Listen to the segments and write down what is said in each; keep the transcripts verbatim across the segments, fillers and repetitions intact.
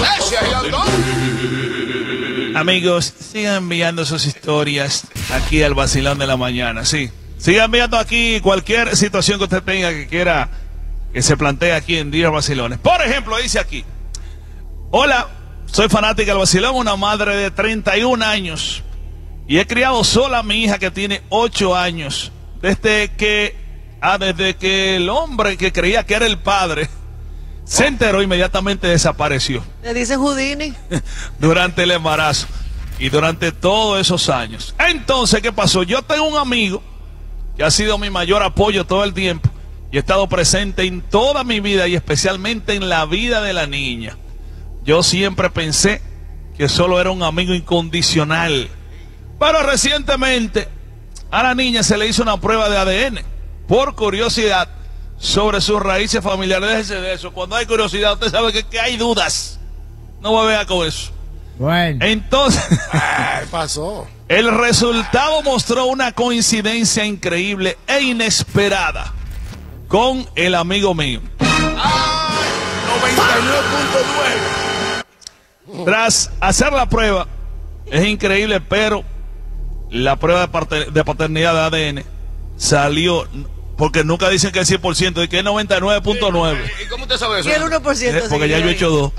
iglesia y andó. Amigos, sigan enviando sus historias aquí al Vacilón de la Mañana, sí. Sigan enviando aquí cualquier situación que usted tenga que quiera que se plantee aquí en Días Vacilones. Por ejemplo, dice aquí: hola, soy fanática del Vacilón, una madre de treinta y un años y he criado sola a mi hija que tiene ocho años. Desde que, ah, desde que el hombre que creía que era el padre se enteró, inmediatamente desapareció. Le dice Houdini. Durante el embarazo y durante todos esos años. Entonces, ¿qué pasó? Yo tengo un amigo que ha sido mi mayor apoyo todo el tiempo y he estado presente en toda mi vida y especialmente en la vida de la niña. Yo siempre pensé que solo era un amigo incondicional, pero recientemente a la niña se le hizo una prueba de A D N por curiosidad sobre sus raíces familiares. Déjese de eso. Cuando hay curiosidad, usted sabe que, que hay dudas. No me vea con eso. Bueno. Entonces, Ay, pasó. el resultado mostró una coincidencia increíble e inesperada con el amigo mío. noventa y nueve punto nueve. Tras hacer la prueba, es increíble, pero la prueba de, parte, de paternidad de A D N salió, porque nunca dicen que es cien por ciento, y que es noventa y nueve punto nueve. ¿Y cómo usted sabe eso? Y el uno por ciento. Eh, porque ya yo he hecho dos.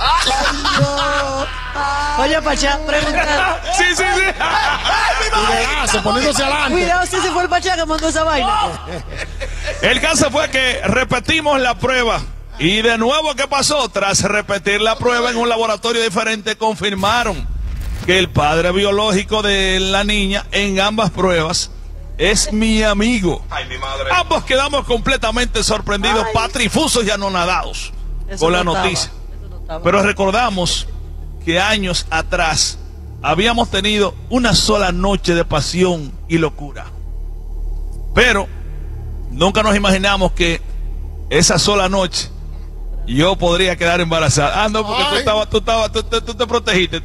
Oye, Pachá, pregunta. Sí, sí, sí. Ah, se poniéndose adelante. Cuidado si se fue el Pachá que mandó esa vaina. El caso fue que repetimos la prueba. Y de nuevo, ¿qué pasó? Tras repetir la prueba en un laboratorio diferente, confirmaron que el padre biológico de la niña en ambas pruebas es mi amigo. Ay, mi madre. Ambos quedamos completamente sorprendidos, Ay. patrifusos y anonadados Eso con la no estaba, noticia. eso no estaba. Pero recordamos que años atrás habíamos tenido una sola noche de pasión y locura. Pero nunca nos imaginamos que esa sola noche yo podría quedar embarazada. Ah, no, porque tú, Ay. estabas, tú, estabas, tú, tú, tú te protegiste.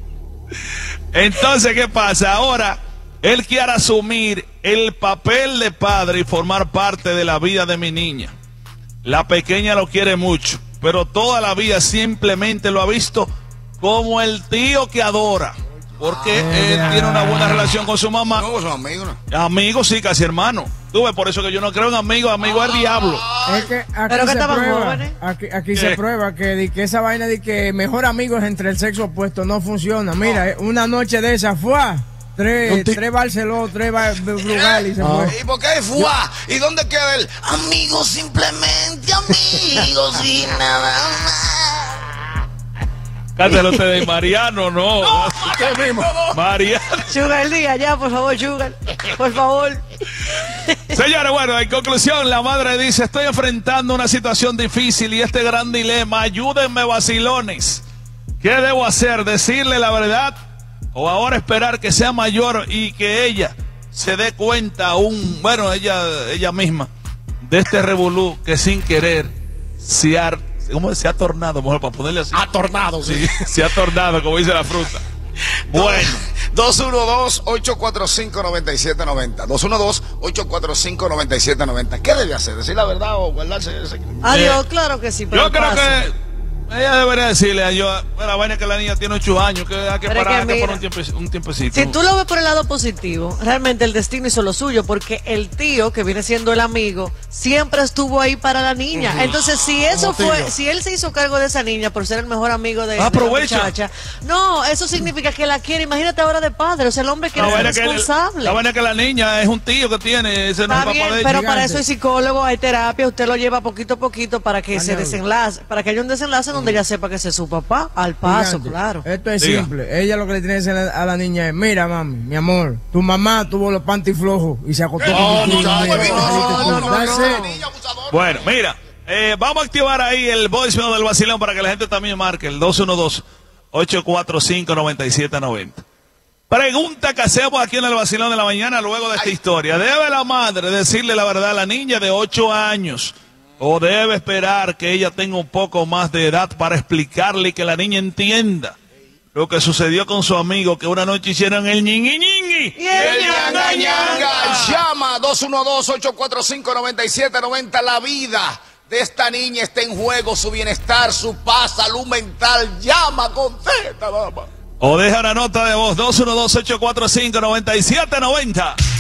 Entonces, ¿qué pasa? Ahora, él quiere asumir el papel de padre y formar parte de la vida de mi niña. La pequeña lo quiere mucho, pero toda la vida simplemente lo ha visto como el tío que adora. Porque él tiene una buena relación con su mamá. No, son amigos, ¿no? Amigos, sí, casi hermano. Tú ves, por eso que yo no creo en amigos, amigo es el diablo. Es que aquí Pero que se estaban prueba, jóvenes. aquí, aquí ¿Qué? se prueba que, de que esa vaina de que mejor amigos entre el sexo opuesto no funciona. Mira, eh, una noche de esa fue tres, tres Barceló, tres Bar- Brugal y se fue. ¿Y por qué fue? ¿Y dónde queda el amigos simplemente amigos y nada más? Cántalo ustedes, Mariano, no. Usted mismo. Mariano. Sugar, el día ya, por favor, Sugar. Por favor. Señores, bueno, en conclusión, la madre dice: estoy enfrentando una situación difícil y este gran dilema. Ayúdenme, vacilones. ¿Qué debo hacer? ¿Decirle la verdad? ¿O ahora esperar que sea mayor y que ella se dé cuenta aún, bueno, ella, ella misma, de este revolú que sin querer se ha, ¿cómo se ha tornado? Mejor para ponerle así. Atornado, sí. Sí, se ha tornado, como dice la fruta. Bueno. dos uno dos, ocho cuatro cinco, nueve siete nueve cero. dos uno dos, ocho cuatro cinco, nueve siete nueve cero. ¿Qué debe hacer? ¿Decir la verdad o guardarse ese? Adiós, Eh, claro que sí. Pero Yo creo paso. que ella debería decirle a yo, bueno, la vaina es que la niña tiene ocho años, que hay que Pero es parar que que por mira, un, tiempo, un tiempecito. Si tú lo ves por el lado positivo, realmente el destino hizo lo suyo, porque el tío, que viene siendo el amigo, siempre estuvo ahí para la niña. Uh-huh. Entonces, si eso Como fue, tío. si él se hizo cargo de esa niña por ser el mejor amigo de, de la Aprovecha. muchacha, no, eso significa que la quiere. Imagínate ahora de padre, o sea, el hombre quiere La ser vaina que el- responsable. la vaina que la niña es un tío que tiene, ese no es Está el bien, papá de pero ella. para eso hay psicólogo, hay terapia, usted lo lleva poquito a poquito para que se Añade. desenlace, para que haya un desenlace donde ella sepa que ese es su papá, al paso, Gigante. claro. Esto es Diga. simple. Ella lo que le tiene que decir a la niña es: mira, mami, mi amor, tu mamá tuvo los panty flojos y se acostó No, con tu muchacho, tío. no, no, no, That's no, it. no, niña abusador. Bueno, mira, eh, vamos a activar ahí el voicemail del vacilón para que la gente también marque el dos uno dos, ocho cuatro cinco, nueve siete nueve cero. Pregunta que hacemos aquí en el vacilón de la mañana luego de esta historia. ¿Debe la madre decirle la verdad a la niña de ocho años? ¿O debe esperar que ella tenga un poco más de edad para explicarle y que la niña entienda lo que sucedió con su amigo, que una noche hicieron el ñingui ñingui? Y el El ñanga, ñanga, ñanga. ñanga. Llama dos uno dos, ocho cuatro cinco, nueve siete nueve cero. La vida de esta niña está en juego, su bienestar, su paz, salud mental. Llama, contesta, dama. O deja una nota de voz, dos uno dos, ocho cuatro cinco, nueve siete nueve cero.